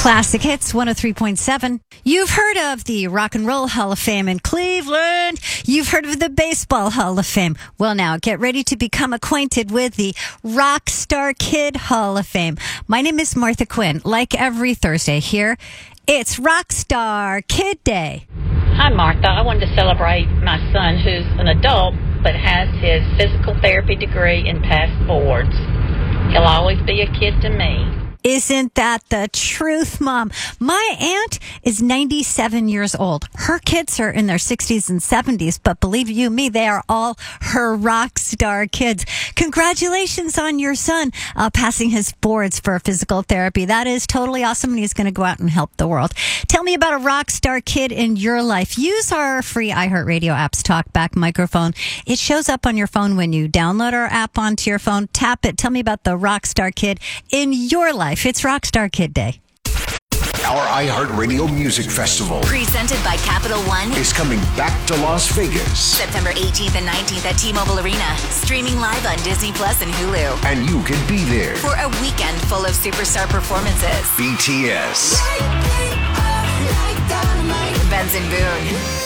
Classic Hits 103.7. You've heard of the Rock and Roll Hall of Fame in Cleveland. You've heard of the Baseball Hall of Fame. Well, now get ready to become acquainted with the Rockstar Kid Hall of Fame. My name is Martha Quinn. Like every Thursday here, it's Rockstar Kid Day. Hi, Martha. I wanted to celebrate my son who's an adult but has his physical therapy degree and passed boards. He'll always be a kid to me. Isn't that the truth, Mom? My aunt is 97 years old. Her kids are in their 60s and 70s, but believe you me, they are all her rock star kids. Congratulations on your son passing his boards for physical therapy. That is totally awesome, and he's going to go out and help the world. Tell me about a rock star kid in your life. Use our free iHeartRadio app's TalkBack microphone. It shows up on your phone when you download our app onto your phone. Tap it. Tell me about the rock star kid in your life. It's Rockstar Kid Day. Our iHeartRadio Music Festival, presented by Capital One, is coming back to Las Vegas. September 18th and 19th at T-Mobile Arena. Streaming live on Disney Plus and Hulu. And you can be there for a weekend full of superstar performances. BTS, Benson Boone,